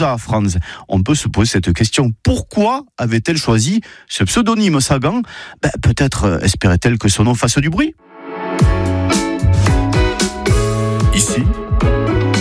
Rosa Franz. On peut se poser cette question. Pourquoi avait-elle choisi ce pseudonyme Sagan ? Peut-être espérait-elle que son nom fasse du bruit ?